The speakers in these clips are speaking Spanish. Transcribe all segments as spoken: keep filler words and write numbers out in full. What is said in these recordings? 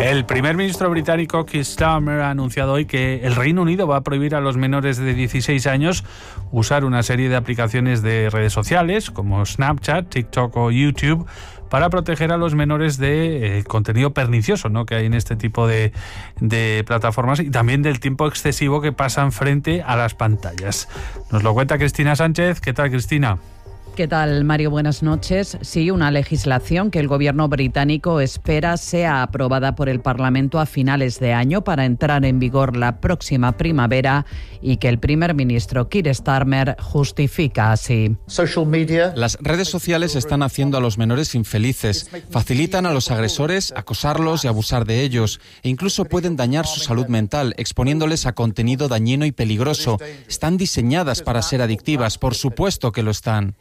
El primer ministro británico Keir Starmer ha anunciado hoy que el Reino Unido va a prohibir a los menores de dieciséis años usar una serie de aplicaciones de redes sociales como Snapchat, TikTok o YouTube para proteger a los menores de eh, contenido pernicioso, ¿no?, que hay en este tipo de, de plataformas, y también del tiempo excesivo que pasan frente a las pantallas. Nos lo cuenta Cristina Sánchez. ¿Qué tal, Cristina? ¿Qué tal, Mario? Buenas noches. Sí, una legislación que el gobierno británico espera sea aprobada por el Parlamento a finales de año para entrar en vigor la próxima primavera y que el primer ministro Keir Starmer justifica así. Las redes sociales están haciendo a los menores infelices, facilitan a los agresores acosarlos y abusar de ellos e incluso pueden dañar su salud mental exponiéndoles a contenido dañino y peligroso. Están diseñadas para ser adictivas, por supuesto que lo están.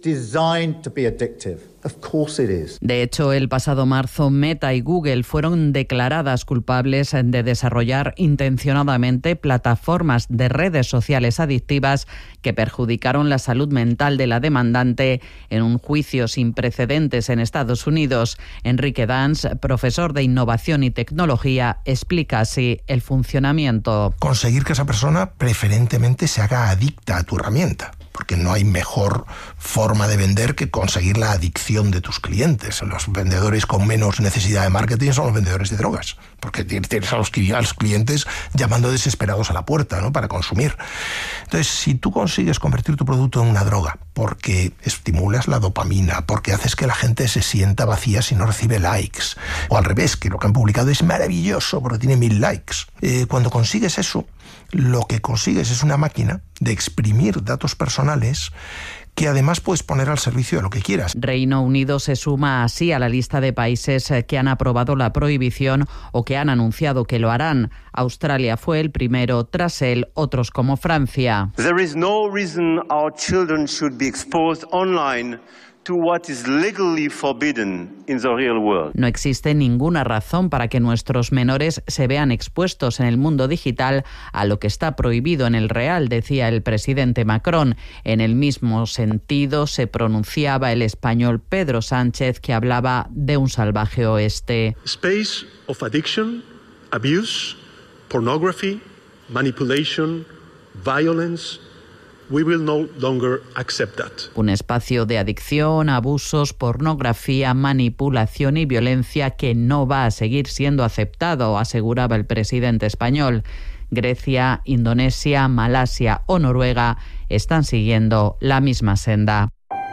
De hecho, el pasado marzo, Meta y Google fueron declaradas culpables de desarrollar intencionadamente plataformas de redes sociales adictivas que perjudicaron la salud mental de la demandante en un juicio sin precedentes en Estados Unidos. Enrique Dans, profesor de Innovación y Tecnología, explica así el funcionamiento. Conseguir que esa persona preferentemente se haga adicta a tu herramienta, porque no hay mejor forma de vender que conseguir la adicción de tus clientes. Los vendedores con menos necesidad de marketing son los vendedores de drogas, porque tienes a los, a los clientes llamando desesperados a la puerta, ¿no?, para consumir. Entonces, si tú consigues convertir tu producto en una droga, porque estimulas la dopamina, porque haces que la gente se sienta vacía si no recibe likes, o al revés, que lo que han publicado es maravilloso porque tiene mil likes, eh, cuando consigues eso, lo que consigues es una máquina de exprimir datos personales que además puedes poner al servicio de lo que quieras. Reino Unido se suma así a la lista de países que han aprobado la prohibición o que han anunciado que lo harán. Australia fue el primero, tras él otros como Francia. There is no reason our children should be exposed online to what is legally forbidden in the real world. No existe ninguna razón para que nuestros menores se vean expuestos en el mundo digital a lo que está prohibido en el real, decía el presidente Macron. En el mismo sentido se pronunciaba el español Pedro Sánchez, que hablaba de un salvaje oeste. Space of addiction, abuse, pornography, manipulation, violence. We will no longer accept that. Un espacio de adicción, abusos, pornografía, manipulación y violencia que no va a seguir siendo aceptado, aseguraba el presidente español. Grecia, Indonesia, Malasia o Noruega están siguiendo la misma senda.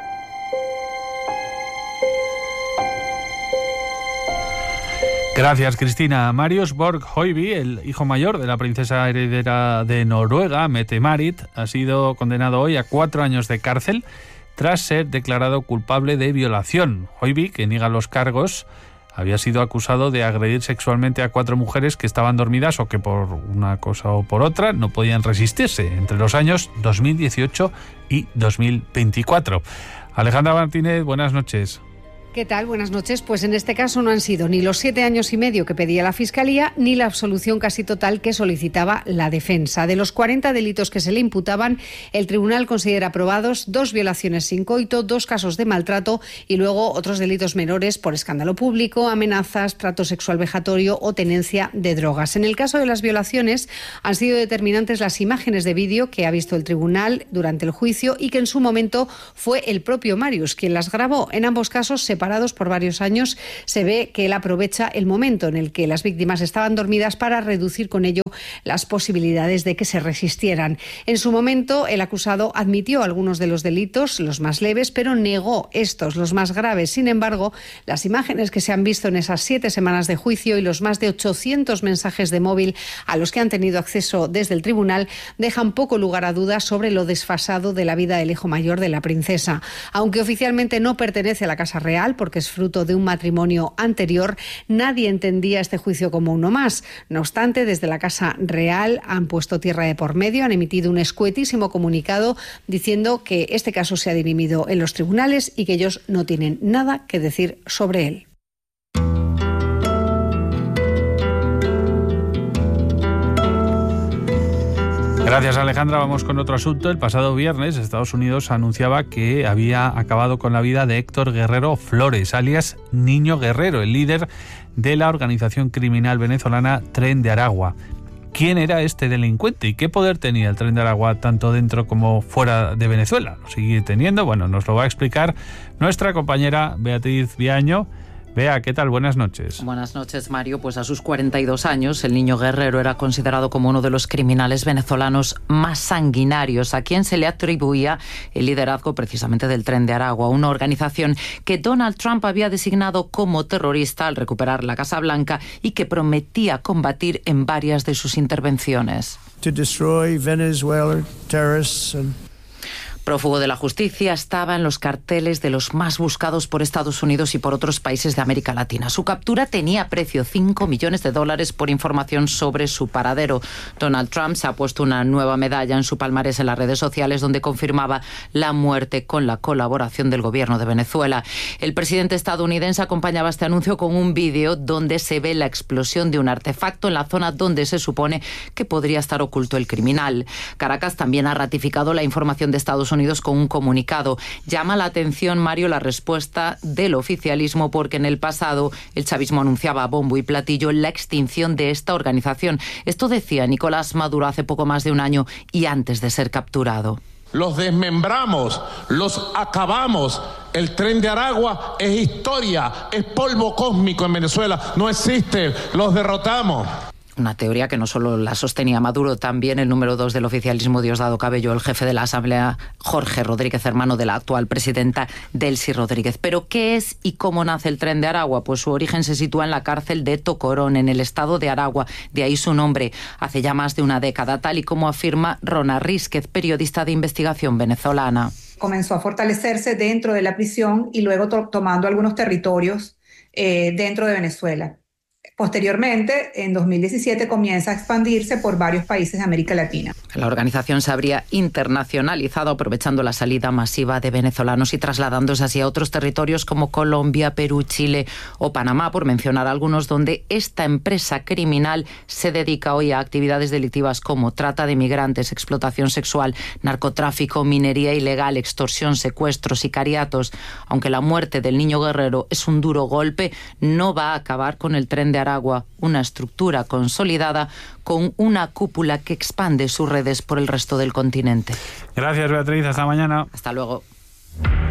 Gracias, Cristina. Marius Borg-Høiby, el hijo mayor de la princesa heredera de Noruega, Mette-Marit, ha sido condenado hoy a cuatro años de cárcel tras ser declarado culpable de violación. Høiby, que niega los cargos, había sido acusado de agredir sexualmente a cuatro mujeres que estaban dormidas o que por una cosa o por otra no podían resistirse entre los años dos mil dieciocho y dos mil veinticuatro. Alejandra Martínez, buenas noches. ¿Qué tal? Buenas noches. Pues en este caso no han sido ni los siete años y medio que pedía la Fiscalía ni la absolución casi total que solicitaba la defensa. De los cuarenta delitos que se le imputaban, el tribunal considera aprobados dos violaciones sin coito, dos casos de maltrato y luego otros delitos menores por escándalo público, amenazas, trato sexual vejatorio o tenencia de drogas. En el caso de las violaciones han sido determinantes las imágenes de vídeo que ha visto el tribunal durante el juicio y que en su momento fue el propio Marius quien las grabó. En ambos casos se Separados por varios años, se ve que él aprovecha el momento en el que las víctimas estaban dormidas para reducir con ello las posibilidades de que se resistieran. En su momento, el acusado admitió algunos de los delitos, los más leves, pero negó estos, los más graves. Sin embargo, las imágenes que se han visto en esas siete semanas de juicio y los más de ochocientos mensajes de móvil a los que han tenido acceso desde el tribunal dejan poco lugar a dudas sobre lo desfasado de la vida del hijo mayor de la princesa. Aunque oficialmente no pertenece a la Casa Real, porque es fruto de un matrimonio anterior, nadie entendía este juicio como uno más. No obstante, desde la Casa Real han puesto tierra de por medio, han emitido un escuetísimo comunicado diciendo que este caso se ha dirimido en los tribunales y que ellos no tienen nada que decir sobre él. Gracias, Alejandra. Vamos con otro asunto. El pasado viernes Estados Unidos anunciaba que había acabado con la vida de Héctor Guerrero Flores, alias Niño Guerrero, el líder de la organización criminal venezolana Tren de Aragua. ¿Quién era este delincuente y qué poder tenía el Tren de Aragua tanto dentro como fuera de Venezuela? ¿Lo sigue teniendo? Bueno, nos lo va a explicar nuestra compañera Beatriz Viaño. Bea, ¿qué tal? Buenas noches. Buenas noches, Mario. Pues a sus cuarenta y dos años, el Niño Guerrero era considerado como uno de los criminales venezolanos más sanguinarios, a quien se le atribuía el liderazgo precisamente del Tren de Aragua, una organización que Donald Trump había designado como terrorista al recuperar la Casa Blanca y que prometía combatir en varias de sus intervenciones. To destroy Venezuela terrorists and Prófugo de la justicia, estaba en los carteles de los más buscados por Estados Unidos y por otros países de América Latina. Su captura tenía precio, cinco millones de dólares por información sobre su paradero. Donald Trump se ha puesto una nueva medalla en su palmarés en las redes sociales donde confirmaba la muerte con la colaboración del gobierno de Venezuela. El presidente estadounidense acompañaba este anuncio con un vídeo donde se ve la explosión de un artefacto en la zona donde se supone que podría estar oculto el criminal. Caracas también ha ratificado la información de Estados Unidos Unidos con un comunicado. Llama la atención, Mario, la respuesta del oficialismo porque en el pasado el chavismo anunciaba a bombo y platillo la extinción de esta organización. Esto decía Nicolás Maduro hace poco más de un año y antes de ser capturado. Los desmembramos, los acabamos. El Tren de Aragua es historia, es polvo cósmico en Venezuela. No existe, los derrotamos. Una teoría que no solo la sostenía Maduro, también el número dos del oficialismo, Diosdado Cabello, el jefe de la Asamblea, Jorge Rodríguez, hermano de la actual presidenta Delcy Rodríguez. ¿Pero qué es y cómo nace el Tren de Aragua? Pues su origen se sitúa en la cárcel de Tocorón, en el estado de Aragua. De ahí su nombre, hace ya más de una década, tal y como afirma Rona Rísquez, periodista de investigación venezolana. Comenzó a fortalecerse dentro de la prisión y luego to- tomando algunos territorios eh, dentro de Venezuela. Posteriormente, en dos mil diecisiete, comienza a expandirse por varios países de América Latina. La organización se habría internacionalizado aprovechando la salida masiva de venezolanos y trasladándose hacia otros territorios como Colombia, Perú, Chile o Panamá, por mencionar algunos, donde esta empresa criminal se dedica hoy a actividades delictivas como trata de migrantes, explotación sexual, narcotráfico, minería ilegal, extorsión, secuestros, sicariatos. Aunque la muerte del Niño Guerrero es un duro golpe, no va a acabar con el Tren de Aragua, una estructura consolidada con una cúpula que expande sus redes por el resto del continente. Gracias, Beatriz. Hasta mañana. Hasta luego.